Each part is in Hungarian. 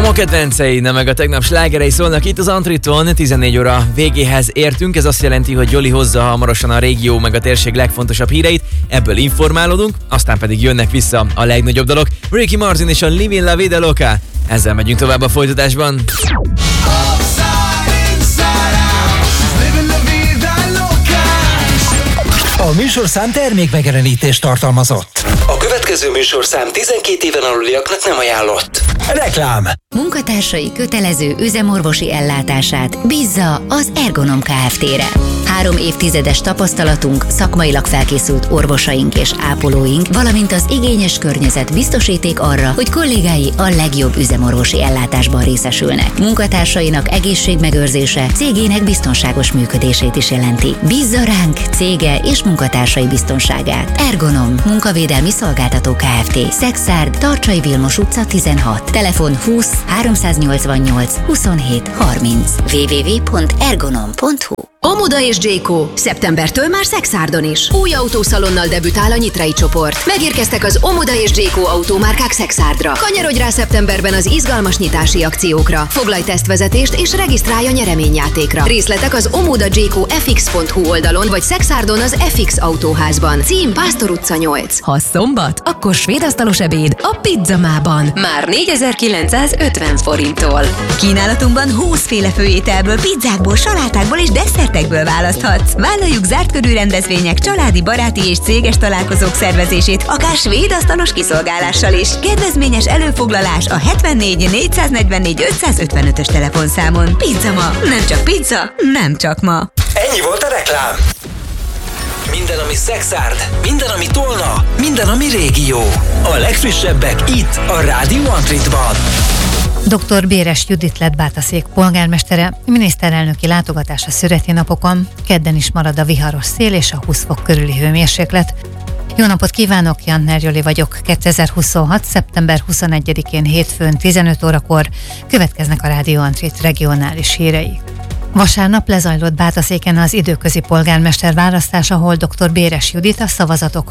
ma kedvencei, nem meg a tegnap slágerei szólnak itt az Antriton. 14 óra végéhez értünk, ez azt jelenti, hogy Joli hozza hamarosan a régió meg a térség legfontosabb híreit, ebből informálódunk, aztán pedig jönnek vissza a legnagyobb dalok. Ricky Martin és a Living La Vida Loca. Ezzel megyünk tovább a folytatásban. A műsorszám termékmegjelenítést tartalmazott. A következő műsorszám 12 éven aluliaknak nem ajánlott. Reklám. Munkatársai kötelező üzemorvosi ellátását bízza az Ergonom Kft-re. 3 évtizedes tapasztalatunk, szakmailag felkészült orvosaink és ápolóink, valamint az igényes környezet biztosíték arra, hogy kollégái a legjobb üzemorvosi ellátásban részesülnek. Munkatársainak egészségmegőrzése cégének biztonságos működését is jelenti. Bízza ránk cége és munkatársai biztonságát. Ergonom, munkavédelmi szolgáltató Kft. Szexárd, Tarcsai Vilmos utca 16. Telefon 20 388 27 30. www.ergonom.hu. Omoda és J.Co. szeptembertől már Szexárdon is. Új autószalonnal debütál a Nyitrai csoport. Megérkeztek az Omoda és J.Co. autómárkák Szexárdra. Kanyarodj rá szeptemberben az izgalmas nyitási akciókra. Foglalj tesztvezetést és regisztrálj a nyereményjátékra. Részletek az omodajco.fx.hu oldalon vagy Szexárdon az FX autóházban. Cím Pásztor utca 8. Ha szombat, akkor svéd asztalos ebéd a Pizzamában. Már 4950 forinttól. Kínálatunkban 20 féle főételből, pizzákból, salátákból és desszertekből választhatsz. Vállaljuk zárt körű rendezvények, családi, baráti és céges találkozók szervezését, akár svéd asztalos kiszolgálással is. Kedvezményes előfoglalás a 74 444 555-ös telefonszámon. Pizzama, nem csak pizza, nem csak ma. Ennyi volt a reklám. Minden, ami Szexárd, minden, ami Tolna, minden, ami régió. A legfrissebbek itt, a Rádió Antritban. Dr. Béres Judit lett Bátaszék polgármestere, miniszterelnöki látogatása szüreti napokon, kedden is marad a viharos szél és a 20 fok körüli hőmérséklet. Jó napot kívánok, Jantner Joli vagyok. 2026. szeptember 21-én hétfőn 15 órakor következnek a Rádió Antrit regionális hírei. Vasárnap lezajlott Bátaszéken az időközi polgármester választás, ahol dr. Béres Judit a szavazatok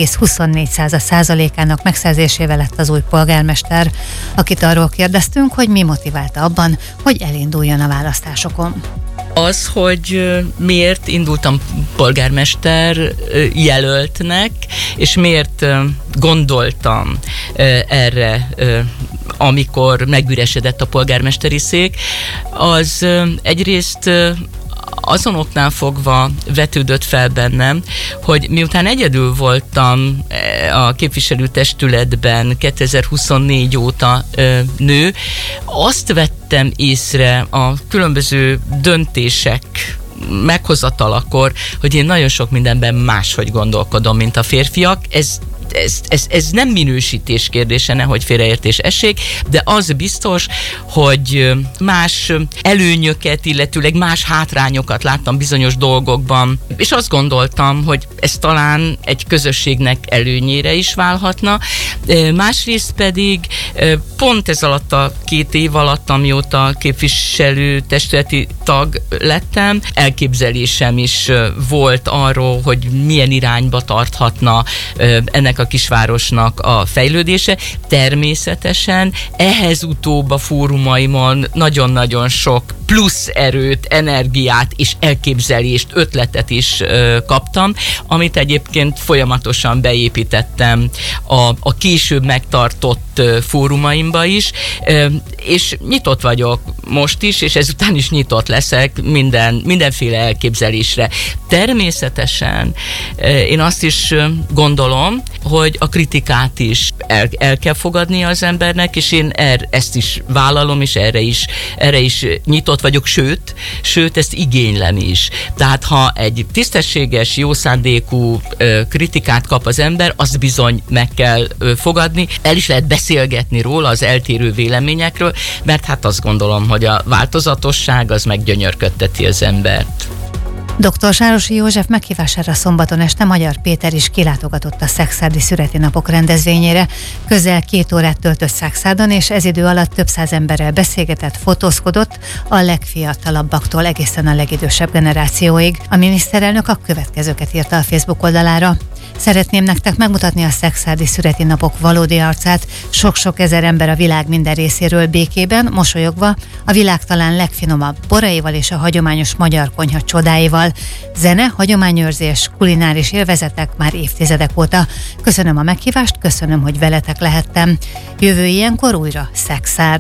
60,24%-ának megszerzésével lett az új polgármester, akit arról kérdeztünk, hogy mi motiválta abban, hogy elinduljon a választásokon. Az, hogy miért indultam polgármester jelöltnek, és miért gondoltam erre, amikor megüresedett a polgármesteri szék, az egyrészt azon oknál fogva vetődött fel bennem, hogy miután egyedül voltam a képviselőtestületben 2024 óta nő, azt vettem észre a különböző döntések meghozatalakor, hogy én nagyon sok mindenben máshogy gondolkodom, mint a férfiak. Ez nem minősítés kérdése, nehogy félreértés essék, de az biztos, hogy más előnyöket, illetőleg más hátrányokat láttam bizonyos dolgokban, és azt gondoltam, hogy ez talán egy közösségnek előnyére is válhatna. Másrészt pedig pont ez alatt a 2 év alatt, amióta képviselőtestületi tag lettem, elképzelésem is volt arról, hogy milyen irányba tarthatna ennek a kisvárosnak a fejlődése. Természetesen ehhez utóbb a fórumaimon nagyon-nagyon sok plusz erőt, energiát és elképzelést, ötletet is kaptam, amit egyébként folyamatosan beépítettem a később megtartott fórumaimba is, és nyitott vagyok most is, és ezután is nyitott leszek mindenféle elképzelésre. Természetesen én azt is gondolom, hogy a kritikát is el kell fogadni az embernek, és én ezt is vállalom, és erre is nyitott vagyok, sőt, ezt igénylem is. Tehát ha egy tisztességes, jó szándékú kritikát kap az ember, azt bizony meg kell fogadni, el is lehet beszélgetni róla, az eltérő véleményekről, mert hát azt gondolom, hogy a változatosság az meggyönyörködteti az embert. Dr. Sárosi József meghívására szombaton este Magyar Péter is kilátogatott a szekszárdi születi napok rendezvényére. Közel 2 órát töltött Szexárdon, és ez idő alatt több száz emberrel beszélgetett, fotózkodott a legfiatalabbaktól egészen a legidősebb generációig. A miniszterelnök a következőket írta a Facebook oldalára. Szeretném nektek megmutatni a szekszárdi születi napok valódi arcát, sok-sok ezer ember a világ minden részéről békében, mosolyogva, a világ talán legfinomabb boraival és a hagyományos magyar konyha csodáival. Zene, hagyományőrzés, kulináris élvezetek már évtizedek óta. Köszönöm a meghívást, köszönöm, hogy veletek lehettem. Jövő ilyenkor újra Szexárd.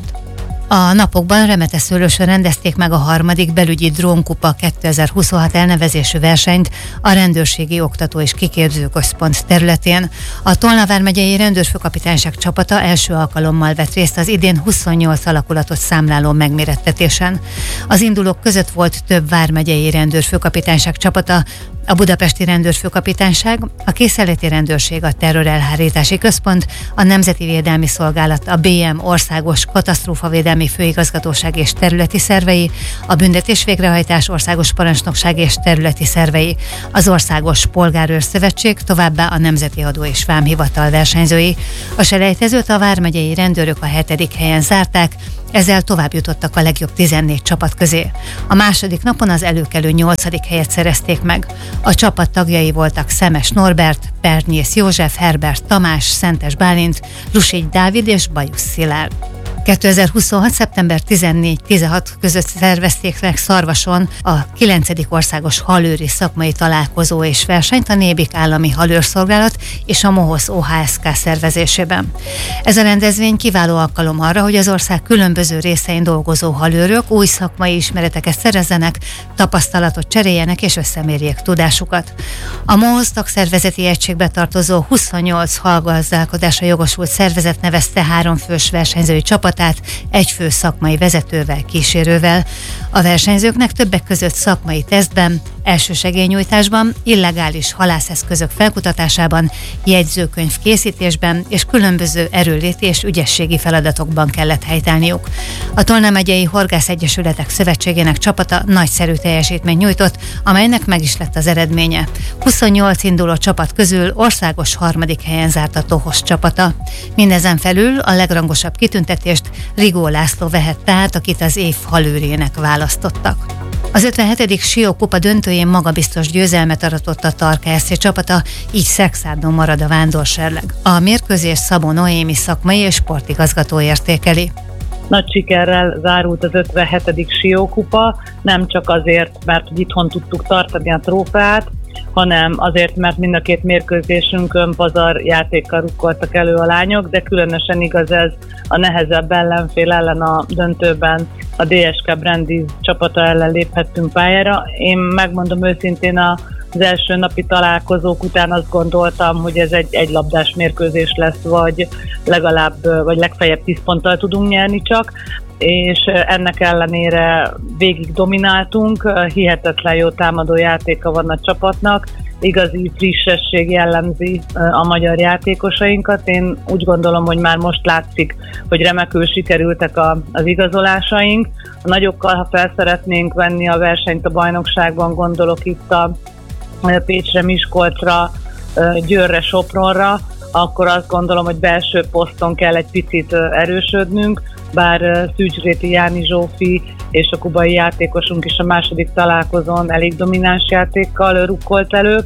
A napokban Remeteszőlősön rendezték meg a 3. belügyi drónkupa 2026 elnevezésű versenyt a Rendőrségi Oktató és Kiképzőközpont területén. A Tolna vármegyei rendőrfőkapitányság csapata első alkalommal vett részt az idén 28 alakulatot számláló megmérettetésen. Az indulók között volt több vármegyei rendőrfőkapitányság csapata, a Budapesti Rendőrfőkapitányság, a Készenléti Rendőrség, a Terrorelhárítási Központ, a Nemzeti Védelmi Szolgálat, a BM Országos Katasztrófavédelmi Főigazgatóság és területi szervei, a Büntetés Végrehajtás Országos Parancsnokság és területi szervei, az Országos Polgárőr Szövetség, továbbá a Nemzeti Adó és Vámhivatal versenyzői. A selejtezőt a vármegyei rendőrök a 7. helyen zárták, ezzel tovább jutottak a legjobb 14 csapat közé. A második napon az előkelő 8. helyet szerezték meg. A csapat tagjai voltak Szemes Norbert, Pernyész József, Herbert Tamás, Szentes Bálint, Lusigy Dávid és Bajusz Szilárd. 2026. szeptember 14-16 között szervezték meg Szarvason a 9. országos halőri szakmai találkozó és versenyt a Nébik Állami Halőrszolgálat és a MOHOSZ OHSK szervezésében. Ez a rendezvény kiváló alkalom arra, hogy az ország különböző részein dolgozó halőrök új szakmai ismereteket szerezzenek, tapasztalatot cseréljenek és összemérjék tudásukat. A MOHOSZ tagszervezeti egységbe tartozó 28 halgazdálkodásra jogosult szervezet nevezte 3 fős versenyzői csapat, egy fő szakmai vezetővel, kísérővel. A versenyzőknek többek között szakmai tesztben, elsősegélynyújtásban, illegális halászeszközök felkutatásában, jegyzőkönyv készítésben és különböző erőléti és ügyességi feladatokban kellett helytállniuk. A Tolna megyei Horgászegyesületek Szövetségének csapata nagyszerű teljesítményt nyújtott, amelynek meg is lett az eredménye. 28 induló csapat közül országos 3. helyen zárt a Tohos csapata. Mindezen felül a legrangosabb kitüntetést Rigó László vehette át, akit az év halőrének választottak. Az 57. Siókupa döntőjén magabiztos győzelmet aratott a Tarka SC csapata, így Szexárdon marad a vándorserleg. A mérkőzés Szabó Noémi szakmai és sportigazgató értékeli. Nagy sikerrel zárult az 57. Siókupa, nem csak azért, mert itthon tudtuk tartani a trófeát, hanem azért, mert mind a 2 mérkőzésünkön pazar játékkal rukkoltak elő a lányok, de különösen igaz ez a nehezebb ellenfél ellen a döntőben, a DSK Brandiz csapata ellen léphettünk pályára. Én megmondom őszintén, az első napi találkozók után azt gondoltam, hogy ez egy labdás mérkőzés lesz, vagy legfeljebb 10 ponttal tudunk nyerni csak, és ennek ellenére végig domináltunk, hihetetlen jó támadó játéka van a csapatnak, igazi frissesség jellemzi a magyar játékosainkat. Én úgy gondolom, hogy már most látszik, hogy remekül sikerültek az igazolásaink. A nagyokkal, ha fel szeretnénk venni a versenyt a bajnokságban, gondolok itt a Pécsre, Miskolcra, Győrre, Sopronra, akkor azt gondolom, hogy belső poszton kell egy picit erősödnünk, bár Szűcsréti Jáni Zsófi és a kubai játékosunk is a második találkozón elég domináns játékkal rukkolt elő,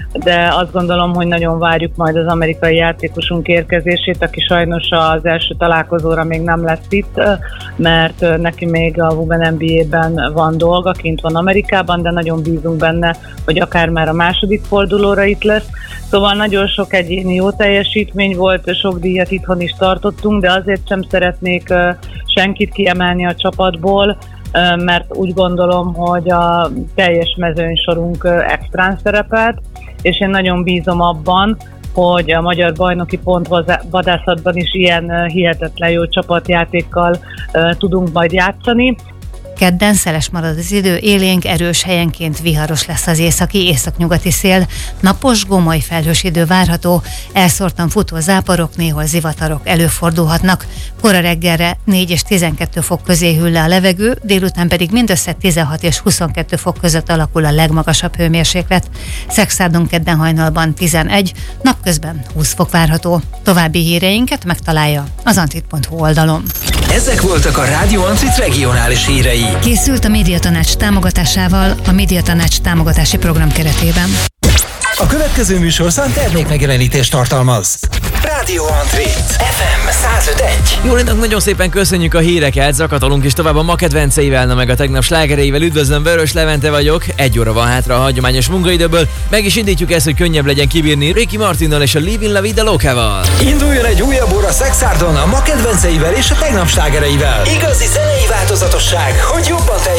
de azt gondolom, hogy nagyon várjuk majd az amerikai játékosunk érkezését, aki sajnos az első találkozóra még nem lesz itt, mert neki még a Women NBA-ben van dolga, kint van Amerikában, de nagyon bízunk benne, hogy akár már a második fordulóra itt lesz. Szóval nagyon sok egyéni jó teljesítmény volt, sok díjat itthon is tartottunk, de azért sem szeretnék senkit kiemelni a csapatból, mert úgy gondolom, hogy a teljes mezőnysorunk extrán szerepelt, és én nagyon bízom abban, hogy a magyar bajnoki pontvadászatban is ilyen hihetetlen jó csapatjátékkal tudunk majd játszani. Kedden szeles marad az idő, élénk, erős, helyenként viharos lesz az északi-északnyugati szél, napos, gomoly felhős idő várható, elszórtan futó záporok, néhol zivatarok előfordulhatnak. Kora reggelre 4 és 12 fok közé hűl le a levegő, délután pedig mindössze 16 és 22 fok között alakul a legmagasabb hőmérséklet. Szexárdon kedden hajnalban 11, napközben 20 fok várható. További híreinket megtalálja az antrit.hu oldalon. Ezek voltak a Rádió Antrit regionális hírei. Készült a Médiatanács támogatásával a Médiatanács támogatási program keretében. A következő műsorszám termékmegjelenítést tartalmaz. Rádió Antrit FM 105.1. Jó rendben, nagyon szépen köszönjük a híreket, zakatolunk is tovább a ma kedvenceivel, na meg a tegnap slágereivel. Üdvözlöm, Vörös Levente vagyok, 1 óra van hátra a hagyományos munkaidőből, meg is indítjuk ezt, hogy könnyebb legyen kibírni Ricky Martinnal és a Livin La Vida Locával. Induljon egy újabb óra Szexárdon a ma kedvenceivel és a tegnap slágereivel. Igazi zenei változatosság, hogy jobban